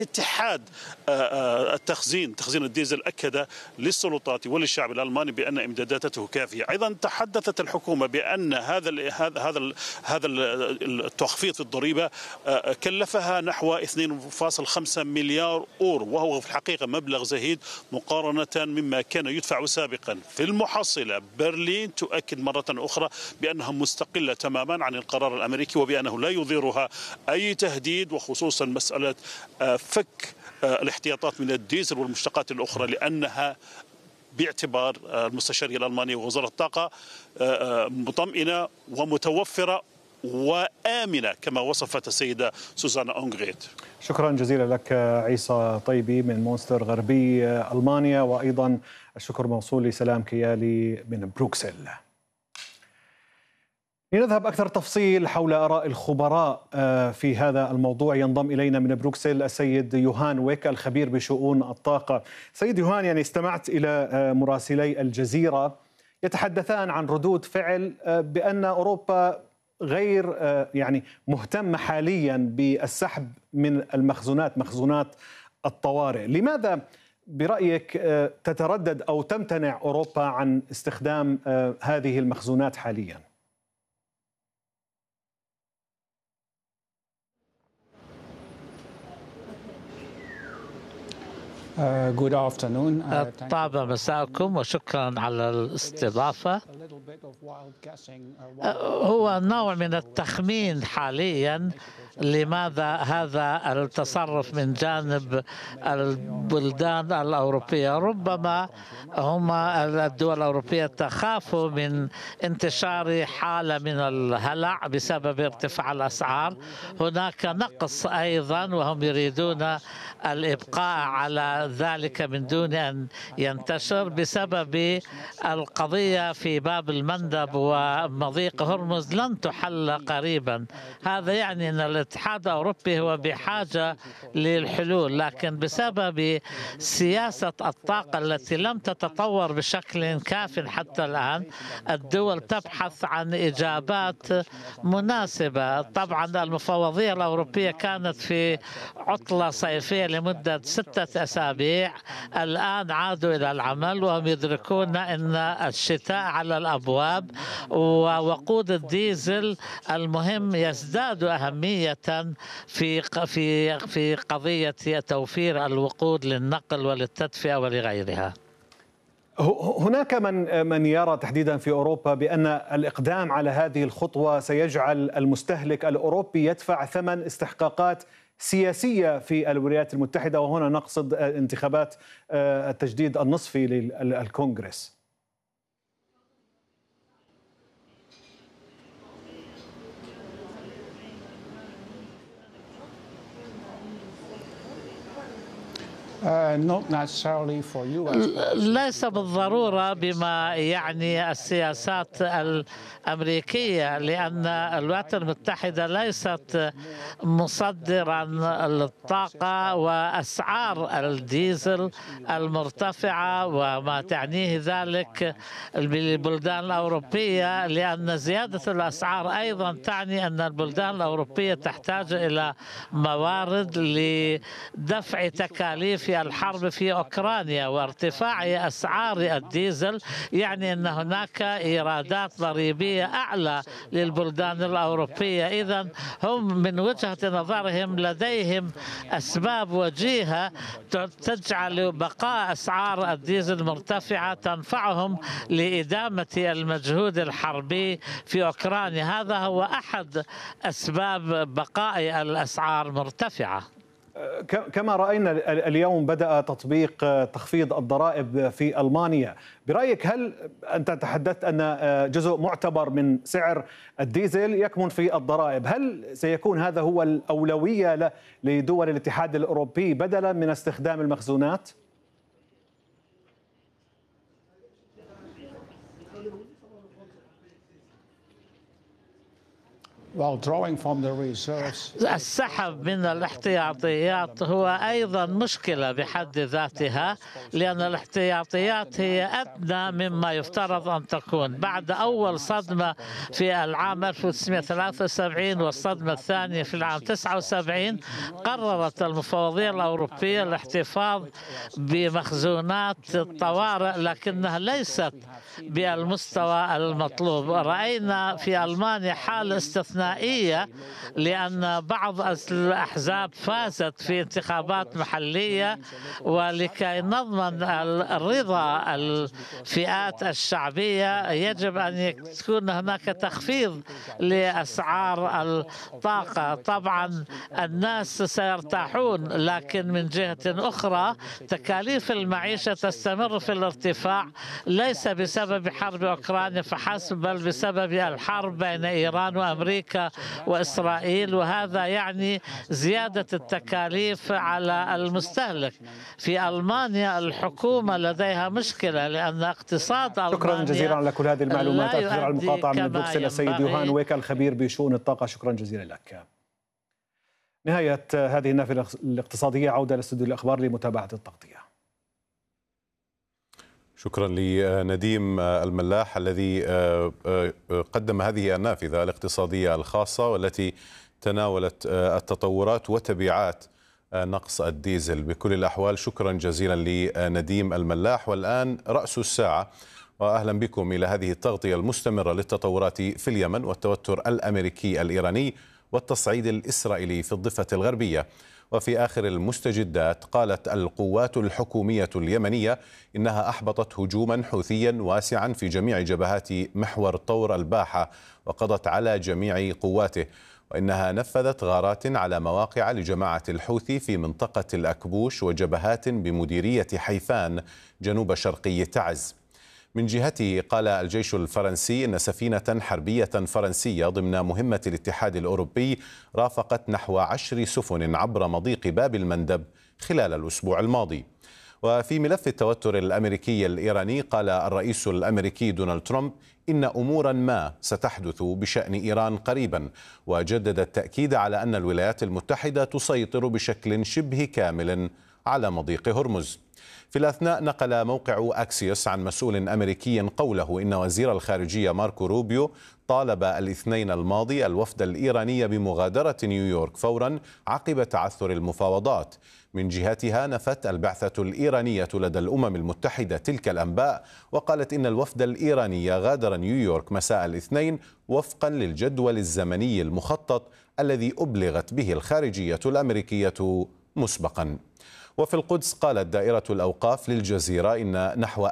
اتحاد تخزين الديزل أكد للسلطات وللشعب الألماني بأن إمداداته كافية. أيضا تحدثت الحكومة بأن هذا التخفيض في الضريبة كلفها نحو 2.5 مليار أورو، وهو في الحقيقة مبلغ زهيد مقارنة مما كان يدفع سابقا. في المحصلة برلين تؤكد مرة أخرى بأنها مستقلة تماما عن القرار الأمريكي وبأنه لا يضيرها أي تهديد، وخصوصا مسألة فك الاحتياطات من الديزل والمشتقات الأخرى، لأنها باعتبار المستشارية الألمانية ووزارة الطاقة مطمئنة ومتوفرة وآمنة كما وصفت السيدة سوزانا أونغريت. شكرا جزيلا لك عيسى طيبي من مونستر غربي ألمانيا، وأيضا الشكر موصول لسلام كيالي من بروكسل. لنذهب أكثر تفصيل حول آراء الخبراء في هذا الموضوع. ينضم إلينا من بروكسل السيد يوهان ويك الخبير بشؤون الطاقة. سيد يوهان، يعني استمعت إلى مراسلي الجزيرة يتحدثان عن ردود فعل بأن أوروبا غير يعني مهتمة حاليا بالسحب من المخزونات، مخزونات الطوارئ. لماذا برأيك تتردد أو تمتنع أوروبا عن استخدام هذه المخزونات حاليا؟ طاب مساءكم وشكرا على الاستضافة. هو نوع من التخمين حاليا لماذا هذا التصرف من جانب البلدان الأوروبية. ربما الدول الأوروبية تخاف من انتشار حالة من الهلع بسبب ارتفاع الأسعار. هناك نقص أيضا وهم يريدون الإبقاء على ذلك من دون أن ينتشر بسبب القضية في باب المندب ومضيق هرمز لن تحل قريبا. هذا يعني أن الاتحاد الأوروبي هو بحاجة للحلول، لكن بسبب سياسة الطاقة التي لم تتطور بشكل كاف حتى الآن الدول تبحث عن إجابات مناسبة. طبعا المفوضية الأوروبية كانت في عطلة صيفية لمدة 6 أسابيع، الآن عادوا إلى العمل وهم يدركون أن الشتاء على الأبواب ووقود الديزل المهم يزداد أهمية في قضية توفير الوقود للنقل وللتدفئة ولغيرها. هناك من يرى تحديدا في أوروبا بأن الإقدام على هذه الخطوة سيجعل المستهلك الأوروبي يدفع ثمن استحقاقات سياسية في الولايات المتحدة، وهنا نقصد انتخابات التجديد النصفي للكونغرس. ليس بالضرورة بما يعني السياسات الأمريكية، لأن الولايات المتحدة ليست مصدرا للطاقة، وأسعار الديزل المرتفعة وما تعنيه ذلك بالبلدان الأوروبية، لأن زيادة الأسعار أيضا تعني أن البلدان الأوروبية تحتاج إلى موارد لدفع تكاليف الحرب في أوكرانيا، وارتفاع أسعار الديزل يعني أن هناك إيرادات ضريبية أعلى للبلدان الأوروبية. إذن هم من وجهة نظرهم لديهم أسباب وجيهة تجعل بقاء أسعار الديزل مرتفعة تنفعهم لإدامة المجهود الحربي في أوكرانيا. هذا هو أحد أسباب بقاء الأسعار مرتفعة. كما رأينا اليوم بدأ تطبيق تخفيض الضرائب في ألمانيا. برأيك هل أنت تحدثت أن جزء معتبر من سعر الديزل يكمن في الضرائب، هل سيكون هذا هو الأولوية لدول الاتحاد الأوروبي بدلا من استخدام المخزونات؟ السحب من الاحتياطيات هو أيضا مشكلة بحد ذاتها، لأن الاحتياطيات هي أدنى مما يفترض أن تكون. بعد أول صدمة في العام 1973 والصدمة الثانية في العام 79 قررت المفوضية الأوروبية الاحتفاظ بمخزونات الطوارئ، لكنها ليست بالمستوى المطلوب. رأينا في ألمانيا حالة استثنائية لأن بعض الأحزاب فازت في انتخابات محلية، ولكي نضمن الرضا الفئات الشعبية يجب أن يكون هناك تخفيض لأسعار الطاقة. طبعا الناس سيرتاحون، لكن من جهة أخرى تكاليف المعيشة تستمر في الارتفاع، ليس بسبب حرب أوكرانيا فحسب، بل بسبب الحرب بين إيران وأمريكا وإسرائيل، وهذا يعني زيادة التكاليف على المستهلك. في ألمانيا الحكومة لديها مشكلة لأن اقتصاد ألمانيا شكرا جزيلا على كل هذه المعلومات. أعتذر على المقاطعة من بروكسل السيد يوهان ويكا الخبير بشؤون الطاقة، شكرا جزيلا لك. نهاية هذه النافذة الاقتصادية، عودة لاستوديو الأخبار لمتابعة التغطية. شكرا لنديم الملاح الذي قدم هذه النافذة الاقتصادية الخاصة والتي تناولت التطورات وتبعات نقص الديزل. بكل الأحوال شكرا جزيلا لنديم الملاح. والآن رأس الساعة، وأهلا بكم إلى هذه التغطية المستمرة للتطورات في اليمن والتوتر الأمريكي الإيراني والتصعيد الإسرائيلي في الضفة الغربية. وفي آخر المستجدات قالت القوات الحكومية اليمنية إنها أحبطت هجوما حوثيا واسعا في جميع جبهات محور طور الباحة وقضت على جميع قواته، وإنها نفذت غارات على مواقع لجماعة الحوثي في منطقة الأكبوش وجبهات بمديرية حيفان جنوب شرقي تعز. من جهته قال الجيش الفرنسي إن سفينة حربية فرنسية ضمن مهمة الاتحاد الأوروبي رافقت نحو 10 سفن عبر مضيق باب المندب خلال الأسبوع الماضي. وفي ملف التوتر الأمريكي الإيراني قال الرئيس الأمريكي دونالد ترامب إن أمورا ما ستحدث بشأن إيران قريبا، وجدد التأكيد على أن الولايات المتحدة تسيطر بشكل شبه كامل على مضيق هرمز. في الأثناء نقل موقع أكسيوس عن مسؤول أمريكي قوله إن وزير الخارجية ماركو روبيو طالب الاثنين الماضي الوفد الإيراني بمغادرة نيويورك فورا عقب تعثر المفاوضات. من جهتها نفت البعثة الإيرانية لدى الأمم المتحدة تلك الأنباء، وقالت إن الوفد الإيراني غادر نيويورك مساء الاثنين وفقا للجدول الزمني المخطط الذي أبلغت به الخارجية الأمريكية مسبقا. وفي القدس قالت دائرة الأوقاف للجزيرة إن نحو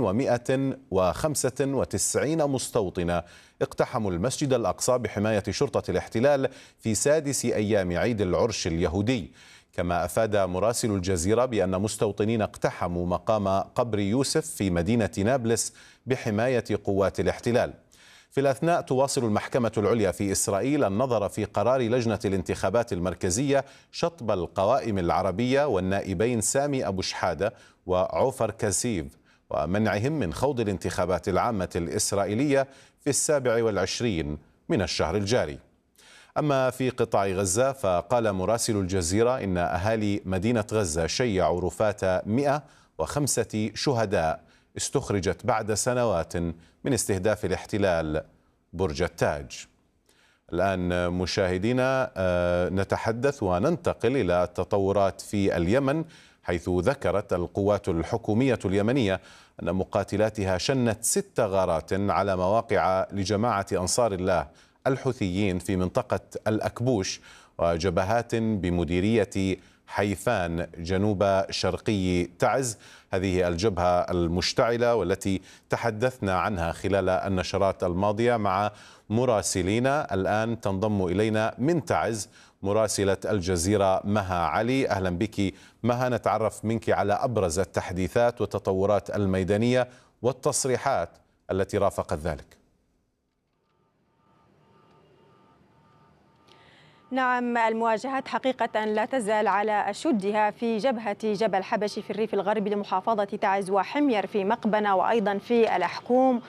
1195 مستوطنة اقتحموا المسجد الأقصى بحماية شرطة الاحتلال في 6 أيام عيد العرش اليهودي. كما أفاد مراسل الجزيرة بأن مستوطنين اقتحموا مقام قبر يوسف في مدينة نابلس بحماية قوات الاحتلال. في الأثناء تواصل المحكمة العليا في إسرائيل النظر في قرار لجنة الانتخابات المركزية شطب القوائم العربية والنائبين سامي أبو شحادة وعوفر كاسيف ومنعهم من خوض الانتخابات العامة الإسرائيلية في 27 من الشهر الجاري. أما في قطاع غزة فقال مراسل الجزيرة إن أهالي مدينة غزة شيعوا رفات 105 شهداء استخرجت بعد سنوات من استهداف الاحتلال برج التاج. الآن مشاهدينا نتحدث وننتقل إلى التطورات في اليمن، حيث ذكرت القوات الحكومية اليمنية أن مقاتلاتها شنت 6 غارات على مواقع لجماعة أنصار الله الحوثيين في منطقة الأكبوش وجبهات بمديرية حيفان جنوب شرقي تعز. هذه الجبهة المشتعلة والتي تحدثنا عنها خلال النشرات الماضية مع مراسلينا. الآن تنضم إلينا من تعز مراسلة الجزيرة مها علي. أهلا بك مها، نتعرف منك على أبرز التحديثات والتطورات الميدانية والتصريحات التي رافقت ذلك. نعم، المواجهات حقيقة لا تزال على أشدها في جبهة جبل حبشي في الريف الغربي لمحافظة تعز وحمير في مقبنة، وأيضا في الحكوم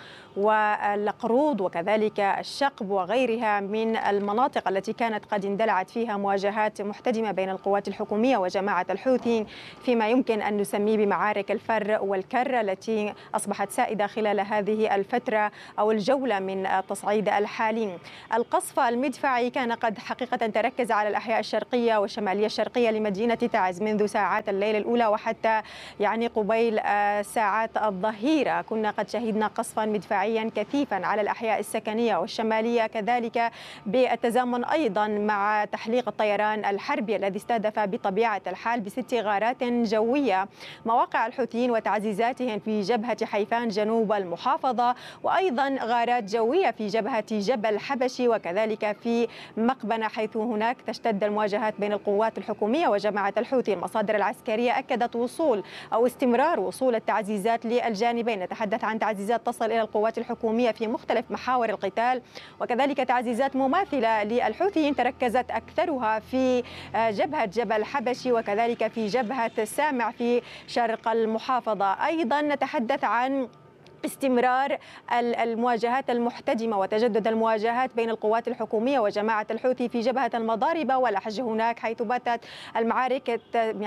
والقروض وكذلك الشقب وغيرها من المناطق التي كانت قد اندلعت فيها مواجهات محتدمة بين القوات الحكومية وجماعة الحوثي فيما يمكن أن نسميه بمعارك الفر والكر التي أصبحت سائدة خلال هذه الفترة أو الجولة من التصعيد الحالي. القصف المدفعي كان قد حقيقة تركز على الأحياء الشرقية والشمالية الشرقية لمدينة تعز منذ ساعات الليل الأولى وحتى قبيل ساعات الظهيرة. كنا قد شهدنا قصفا مدفعيا كثيفا على الأحياء السكنية والشمالية، كذلك بالتزامن أيضا مع تحليق الطيران الحربي الذي استهدف بطبيعة الحال ب6 غارات جوية مواقع الحوثيين وتعزيزاتهم في جبهة حيفان جنوب المحافظة، وأيضا غارات جوية في جبهة جبل حبشي وكذلك في مقبنة، حيث هناك تشتد المواجهات بين القوات الحكومية وجماعة الحوثي. المصادر العسكرية أكدت استمرار وصول التعزيزات للجانبين. نتحدث عن تعزيزات تصل إلى القوات الحكومية في مختلف محاور القتال، وكذلك تعزيزات مماثلة للحوثيين تركزت أكثرها في جبهة جبل حبشي وكذلك في جبهة سامع في شرق المحافظة. أيضا نتحدث عن استمرار المواجهات المحتدمة وتجدد المواجهات بين القوات الحكومية وجماعة الحوثي في جبهة المضاربة والحج هناك، حيث باتت المعارك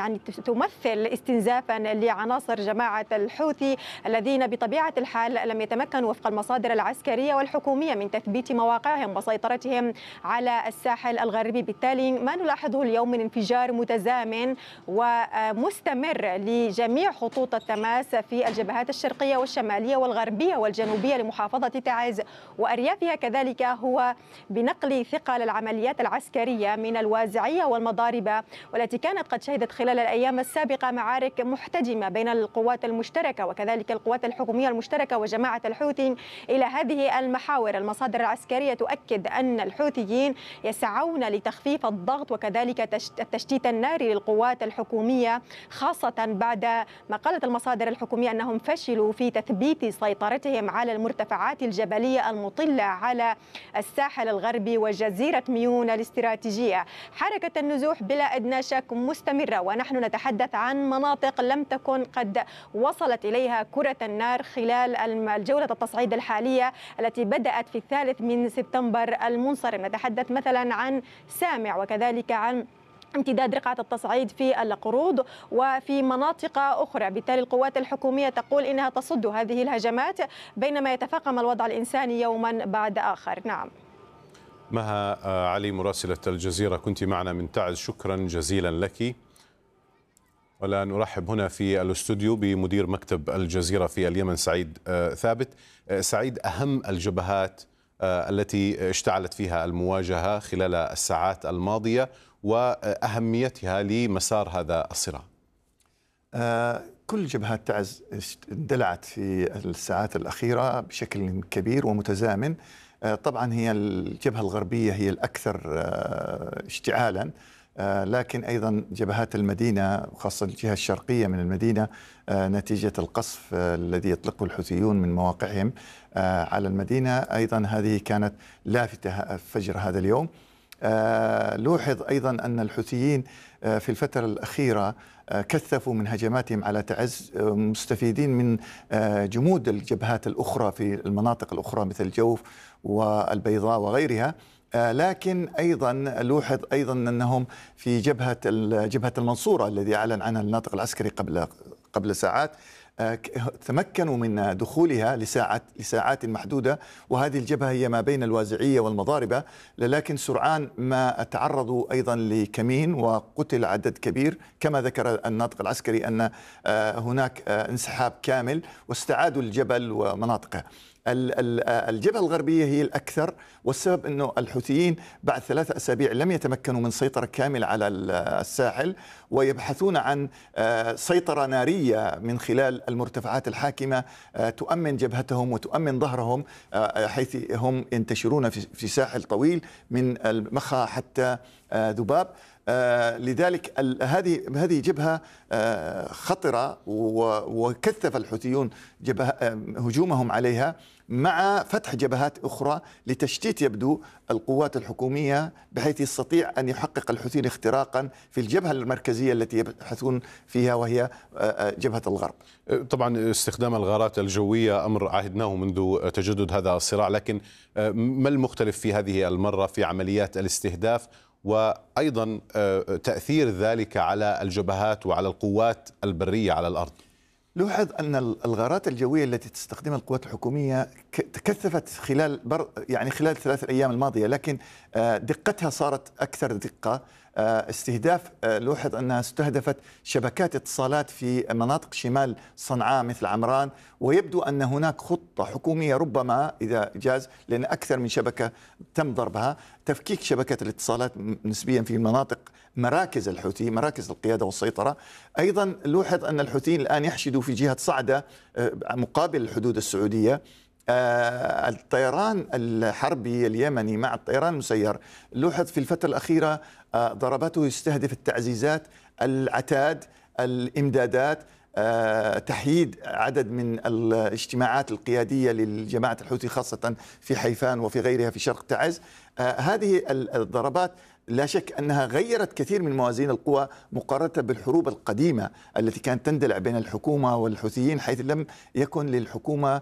تمثل استنزافا لعناصر جماعة الحوثي الذين بطبيعة الحال لم يتمكنوا وفق المصادر العسكرية والحكومية من تثبيت مواقعهم وسيطرتهم على الساحل الغربي. بالتالي ما نلاحظه اليوم من انفجار متزامن ومستمر لجميع خطوط التماس في الجبهات الشرقية والشمالية والغربية والجنوبية لمحافظة تعز وأريافها، كذلك هو بنقل ثقل العمليات العسكرية من الوازعية والمضاربة، والتي كانت قد شهدت خلال الأيام السابقة معارك محتدمة بين القوات المشتركة وكذلك القوات الحكومية المشتركة وجماعة الحوثي إلى هذه المحاور. المصادر العسكرية تؤكد أن الحوثيين يسعون لتخفيف الضغط وكذلك التشتيت الناري للقوات الحكومية، خاصة بعد ما قالت المصادر الحكومية أنهم فشلوا في تثبيت سيطرتهم على المرتفعات الجبلية المطلة على الساحل الغربي وجزيرة ميون الاستراتيجية. حركة النزوح بلا أدنى شك مستمرة، ونحن نتحدث عن مناطق لم تكن قد وصلت إليها كرة النار خلال الجولة التصعيد الحالية التي بدأت في 3 سبتمبر المنصرم. نتحدث مثلا عن سامع وكذلك عن امتداد رقعة التصعيد في القروض وفي مناطق أخرى. بالتالي القوات الحكومية تقول إنها تصد هذه الهجمات بينما يتفاقم الوضع الإنساني يوما بعد آخر. نعم. مها علي مراسلة الجزيرة كنت معنا من تعز، شكرا جزيلا لك. والآن أرحب هنا في الاستوديو بمدير مكتب الجزيرة في اليمن سعيد ثابت. سعيد، أهم الجبهات التي اشتعلت فيها المواجهة خلال الساعات الماضية وأهميتها لمسار هذا الصراع. كل جبهات تعز اندلعت في الساعات الأخيرة بشكل كبير ومتزامن. طبعا هي الجبهة الغربية هي الأكثر اشتعالا، لكن أيضا جبهات المدينة وخاصة الجهة الشرقية من المدينة نتيجة القصف الذي يطلقه الحوثيون من مواقعهم على المدينة، أيضا هذه كانت لافتة فجر هذا اليوم. لوحظ أيضا أن الحوثيين في الفترة الأخيرة كثفوا من هجماتهم على تعز مستفيدين من جمود الجبهات الأخرى في المناطق الأخرى مثل الجوف والبيضاء وغيرها. لكن أيضا لوحظ أيضا أنهم في جبهة المنصورة الذي أعلن عنها الناطق العسكري قبل ساعات تمكنوا من دخولها لساعات محدودة، وهذه الجبهة هي ما بين الوازعية والمضاربة، لكن سرعان ما تعرضوا أيضا لكمين وقتل عدد كبير كما ذكر الناطق العسكري أن هناك انسحاب كامل واستعادوا الجبل ومناطقه. الجبهة الغربية هي الأكثر، والسبب أنه الحوثيين بعد 3 أسابيع لم يتمكنوا من سيطرة كاملة على الساحل، ويبحثون عن سيطرة نارية من خلال المرتفعات الحاكمة تؤمن جبهتهم وتؤمن ظهرهم، حيث هم ينتشرون في ساحل طويل من المخا حتى ذباب. لذلك هذه جبهة خطرة، وكثف الحوثيون هجومهم عليها مع فتح جبهات أخرى لتشتيت يبدو القوات الحكومية، بحيث يستطيع أن يحقق الحوثيين اختراقا في الجبهة المركزية التي يبحثون فيها، وهي جبهة الغرب. طبعا استخدام الغارات الجوية أمر عهدناه منذ تجدد هذا الصراع، لكن ما المختلف في هذه المرة في عمليات الاستهداف، وأيضا تأثير ذلك على الجبهات وعلى القوات البرية على الأرض؟ لوحظ أن الغارات الجوية التي تستخدمها القوات الحكومية تكثفت خلال 3 أيام الماضية، لكن دقتها صارت أكثر دقة. استهداف لوحظ أنها استهدفت شبكات اتصالات في مناطق شمال صنعاء مثل عمران، ويبدو أن هناك خطة حكومية ربما إذا جاز، لأن أكثر من شبكة تم ضربها، تفكيك شبكة الاتصالات نسبيا في مناطق مراكز الحوثي، مراكز القيادة والسيطرة. أيضا لوحظ أن الحوثيين الآن يحشدوا في جهة صعدة مقابل الحدود السعودية. الطيران الحربي اليمني مع الطيران المسير لوحظ في الفترة الأخيرة ضرباته يستهدف التعزيزات، العتاد، الإمدادات، تحييد عدد من الاجتماعات القيادية للجماعة الحوثي خاصة في حيفان وفي غيرها في شرق تعز. هذه الضربات لا شك أنها غيرت كثير من موازين القوى مقارنة بالحروب القديمة التي كانت تندلع بين الحكومة والحوثيين، حيث لم يكن للحكومة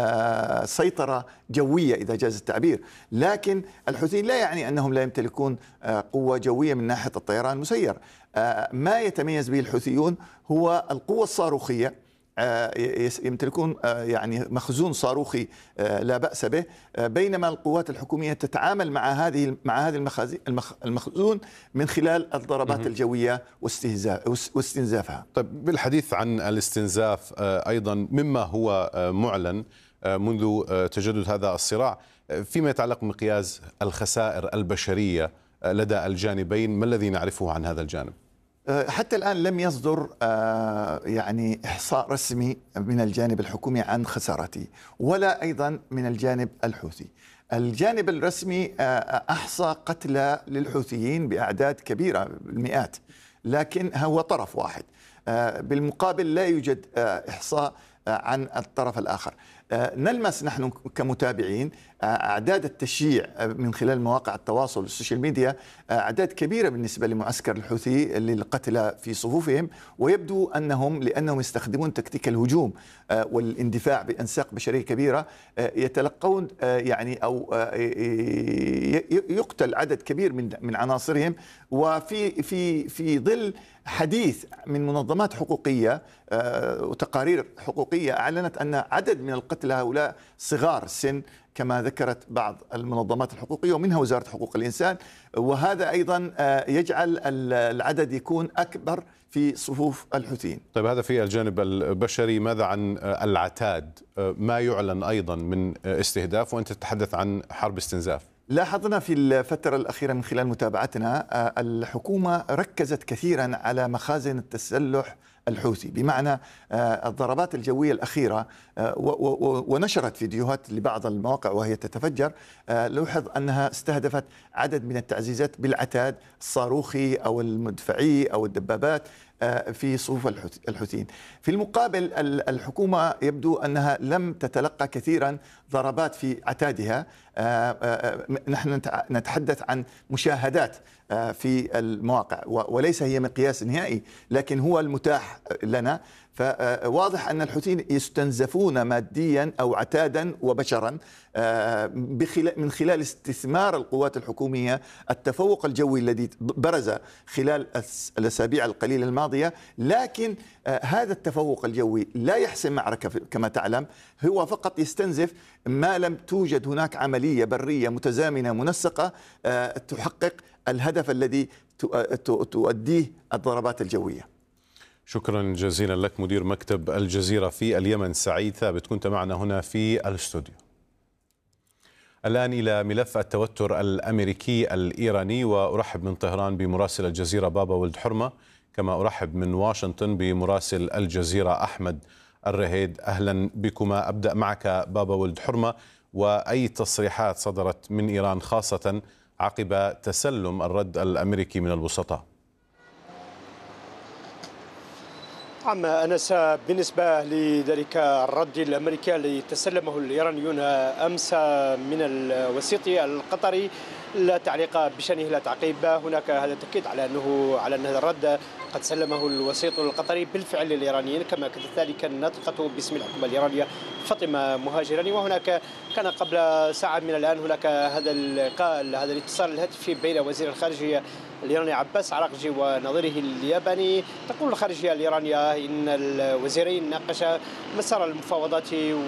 سيطرة جوية إذا جاز التعبير. لكن الحوثيين لا يعني أنهم لا يمتلكون قوة جوية من ناحية الطيران المسير. ما يتميز به الحوثيون هو القوة الصاروخية، يمتلكون يعني مخزون صاروخي لا بأس به، بينما القوات الحكومية تتعامل مع هذه المخزون من خلال الضربات الجوية واستنزافها. طيب، بالحديث عن الاستنزاف أيضا مما هو معلن منذ تجدد هذا الصراع فيما يتعلق بمقياس الخسائر البشرية لدى الجانبين، ما الذي نعرفه عن هذا الجانب؟ حتى الآن لم يصدر يعني إحصاء رسمي من الجانب الحكومي عن خسارته، ولا أيضا من الجانب الحوثي. الجانب الرسمي أحصى قتلى للحوثيين بأعداد كبيرة بالمئات، لكن هو طرف واحد. بالمقابل لا يوجد إحصاء عن الطرف الآخر. نلمس نحن كمتابعين أعداد التشييع من خلال مواقع التواصل والسوشيال ميديا، أعداد كبيرة بالنسبة لمعسكر الحوثي للقتلى في صفوفهم، ويبدو لأنهم يستخدمون تكتيك الهجوم والاندفاع بأنساق بشرية كبيرة، يتلقون يعني أو يقتل عدد كبير من عناصرهم. وفي في في ظل حديث من منظمات حقوقية وتقارير حقوقية أعلنت أن عدد من القتلى هؤلاء صغار السن كما ذكرت بعض المنظمات الحقوقية ومنها وزارة حقوق الإنسان، وهذا أيضا يجعل العدد يكون أكبر في صفوف الحوثيين. طيب، هذا في الجانب البشري. ماذا عن العتاد؟ ما يعلن أيضا من استهداف وأنت تتحدث عن حرب استنزاف؟ لاحظنا في الفترة الأخيرة من خلال متابعتنا الحكومة ركزت كثيرا على مخازن التسلح الحوثي، بمعنى الضربات الجوية الأخيرة، ونشرت فيديوهات لبعض المواقع وهي تتفجر. لوحظ أنها استهدفت عدد من التعزيزات بالعتاد الصاروخي أو المدفعي أو الدبابات في صفوف الحوثيين. في المقابل الحكومة يبدو أنها لم تتلقى كثيرا ضربات في عتادها. نحن نتحدث عن مشاهدات في المواقع وليس هي مقياس نهائي، لكن هو المتاح لنا. فواضح أن الحوثيين يستنزفون ماديا أو عتادا وبشرا من خلال استثمار القوات الحكومية التفوق الجوي الذي برز خلال الأسابيع القليلة الماضية. لكن هذا التفوق الجوي لا يحسم معركة كما تعلم، هو فقط يستنزف ما لم توجد هناك عملية برية متزامنة منسقة تحقق الهدف الذي تؤديه الضربات الجوية. شكرا جزيلا لك مدير مكتب الجزيرة في اليمن سعيد ثابت، كنت معنا هنا في الاستوديو. الآن إلى ملف التوتر الأمريكي الإيراني، وأرحب من طهران بمراسل الجزيرة بابا ولد حرمة، كما أرحب من واشنطن بمراسل الجزيرة أحمد الرهيد. أهلا بكما. أبدأ معك بابا ولد حرمة، وأي تصريحات صدرت من إيران خاصة عقب تسلم الرد الأمريكي من الوسطاء؟ نعم أنس، بالنسبة لذلك الرد الأمريكي الذي تسلمه الإيرانيون أمس من الوسيط القطري لا تعليق بشأنه لا تعقيب. هناك هذا التأكيد على أن هذا الرد قد سلمه الوسيط القطري بالفعل للإيرانيين، كما كانت ذلك الناطقة باسم الحكومة الإيرانية فاطمة مهاجراني. وهناك كان قبل ساعة من الآن هناك هذا اللقاء، هذا الاتصال الهاتفي بين وزير الخارجية الإيراني عباس عراقجي ونظيره الياباني. تقول الخارجية الإيرانية إن الوزيرين ناقشا مسار المفاوضات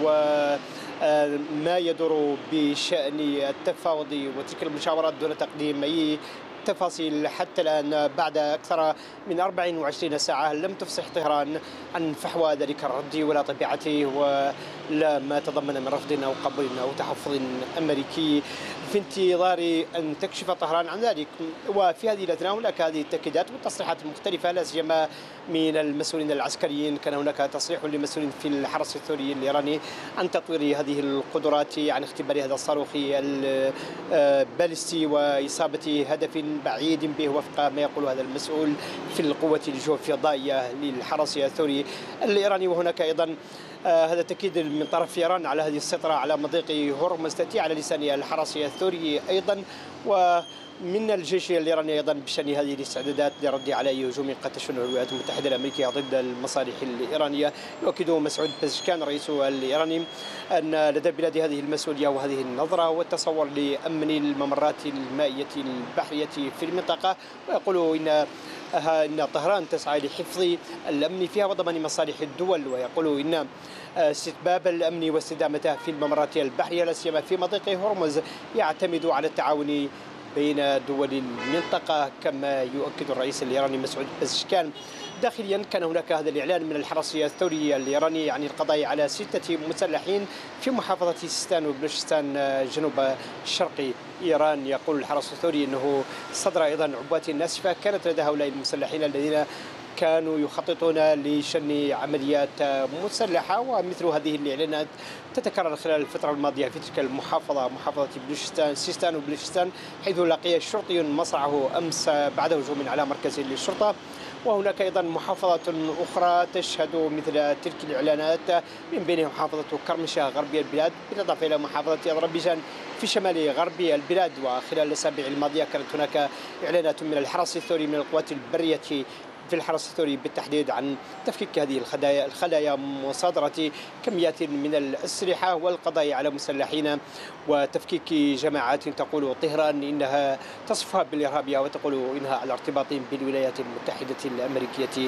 وما يدور بشأن التفاوض وتلك المشاورات دون تقديم أي تفاصيل. حتى الآن بعد أكثر من 24 ساعة لم تفصح طهران عن فحوى ذلك الرد ولا طبيعته ولا ما تضمن من رفض أو قبول أو تحفظ أمريكي، في انتظار أن تكشف طهران عن ذلك. وفي هذه الأثناء هناك هذه التأكيدات والتصريحات المختلفة لا سيما من المسؤولين العسكريين. كان هناك تصريح لمسؤول في الحرس الثوري الإيراني عن تطوير هذه القدرات، عن اختبار هذا الصاروخ البالستي وإصابة هدف بعيد به وفق ما يقول هذا المسؤول في القوة الجوفضائية للحرس الثوري الإيراني. وهناك أيضا هذا تأكيد من طرف إيران على هذه السيطرة على مضيق هرمز تأتي على لسان الحرس الثوري أيضا، ومن الجيش الإيراني أيضا بشأن هذه الاستعدادات للرد على أي هجوم قد تشنه الولايات المتحدة الأمريكية ضد المصالح الإيرانية. يؤكد مسعود بزشكان رئيس الإيراني أن لدى بلاد هذه المسؤولية وهذه النظرة والتصور لأمن الممرات المائية البحرية في المنطقة، ويقول إن طهران تسعى لحفظ الأمن فيها وضمان مصالح الدول، ويقول إن استتباب الأمن واستدامته في الممرات البحرية لا سيما في مضيق هرمز يعتمد على التعاون بين دول المنطقة. كما يؤكد الرئيس الإيراني مسعود بزشكان داخليا كان هناك هذا الإعلان من الحرس الثوري الإيراني عن القضاء على 6 مسلحين في محافظة سيستان وبلوشستان جنوب شرق إيران. يقول الحرس الثوري أنه صدر أيضا عبوات ناسفة كانت لدى هؤلاء المسلحين الذين كانوا يخططون لشن عمليات مسلحة. ومثل هذه الإعلانات تتكرر خلال الفترة الماضية في تلك المحافظة، محافظة بلوشستان سيستان وبلوشستان، حيث لقي شرطي مصرعه أمس بعد هجوم على مركز للشرطة. وهناك أيضا محافظات أخرى تشهد مثل تلك الإعلانات، من بينها محافظة كرمشة غربي البلاد، بالإضافة إلى محافظة أذربيجان في شمال غربي البلاد. وخلال الأسابيع الماضية كانت هناك إعلانات من الحرس الثوري من القوات البرية في الحرس الثوري بالتحديد عن تفكيك هذه الخلايا، مصادرة كميات من الأسلحة والقضاء على مسلحين وتفكيك جماعات تقول طهران إنها تصفها بالإرهابية وتقول إنها على ارتباط بالولايات المتحدة الأمريكية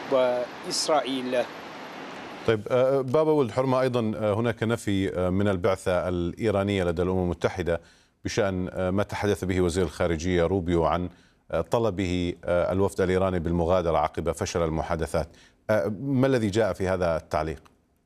وإسرائيل. طيب بابا ولد حرمة، أيضا هناك نفي من البعثة الإيرانية لدى الأمم المتحدة بشأن ما تحدث به وزير الخارجية روبيو عن طلبه الوفد الإيراني بالمغادرة عقب فشل المحادثات. ما الذي جاء في هذا التعليق؟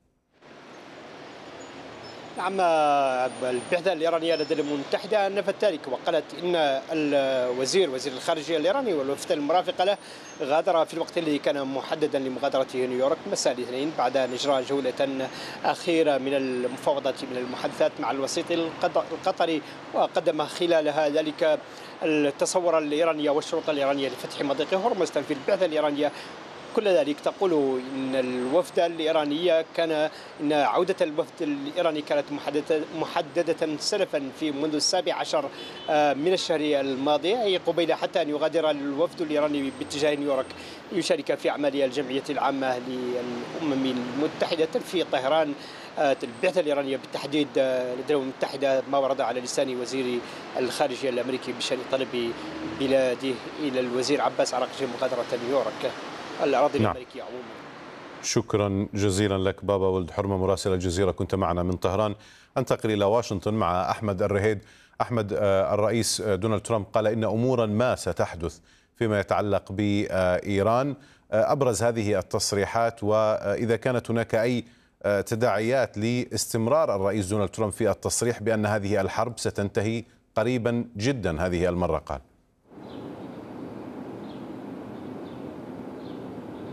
نعم، البعثة الإيرانية لدى الأمم المتحدة نفت ذلك وقالت إن وزير الخارجية الإيراني والوفد المرافق له غادر في الوقت الذي كان محددا لمغادرته نيويورك مساء الاثنين بعد أن أجرى جولة أخيرة من المفاوضات من المحادثات مع الوسيط القطري، وقدم خلالها ذلك التصور الإيراني والشروط الإيرانية لفتح مضيق هرمز في البعثة الإيرانية. كل ذلك تقول إن الوفد الإيراني إن عودة الوفد الإيراني كانت محددة سلفا في منذ 17 من الشهر الماضي، أي قبيل حتى أن يغادر الوفد الإيراني باتجاه نيويورك ليشارك في أعمال الجمعية العامة للأمم المتحدة في طهران. البعثة الإيرانية بالتحديد لدى الأمم المتحدة ما ورد على لسان وزير الخارجية الأمريكي بشأن طلب بلاده إلى الوزير عباس عراقجي مغادرة نيويورك الأراضي الأمريكية عموما. شكرا جزيلا لك بابا ولد حرمة مراسل الجزيرة، كنت معنا من طهران. أنتقل إلى واشنطن مع أحمد الرهيد. أحمد، الرئيس دونالد ترامب قال إن أمورا ما ستحدث فيما يتعلق بإيران، أبرز هذه التصريحات وإذا كانت هناك أي تداعيات لاستمرار الرئيس دونالد ترامب في التصريح بأن هذه الحرب ستنتهي قريبا جدا هذه المرة. قال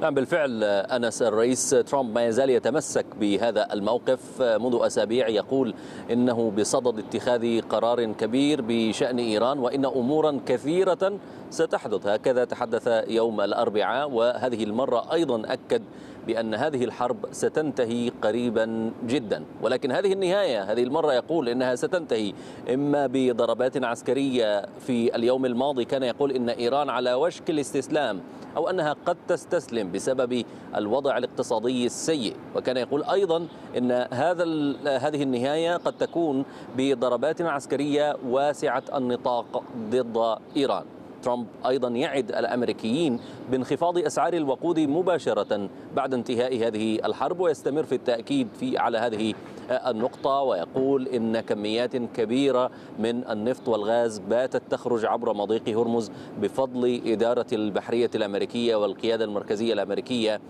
نعم بالفعل أنس، الرئيس ترامب ما يزال يتمسك بهذا الموقف منذ أسابيع، يقول إنه بصدد اتخاذ قرار كبير بشأن إيران وإن أمورا كثيرة ستحدث. هكذا تحدث يوم الأربعاء، وهذه المرة أيضا أكد بأن هذه الحرب ستنتهي قريبا جدا، ولكن هذه النهاية هذه المرة يقول إنها ستنتهي إما بضربات عسكرية. في اليوم الماضي كان يقول إن إيران على وشك الاستسلام أو أنها قد تستسلم بسبب الوضع الاقتصادي السيء، وكان يقول أيضا إن هذه النهاية قد تكون بضربات عسكرية واسعة النطاق ضد إيران. ترامب أيضا يعد الأمريكيين بانخفاض أسعار الوقود مباشرة بعد انتهاء هذه الحرب، ويستمر في التأكيد على هذه النقطة، ويقول إن كميات كبيرة من النفط والغاز باتت تخرج عبر مضيق هرمز بفضل إدارة البحرية الأمريكية والقيادة المركزية الأمريكية